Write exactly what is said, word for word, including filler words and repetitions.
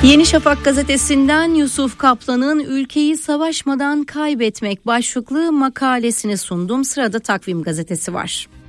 Yeni Şafak gazetesinden Yusuf Kaplan'ın "Ülkeyi savaşmadan kaybetmek" başlıklı makalesini sundum. Sırada Takvim gazetesi var.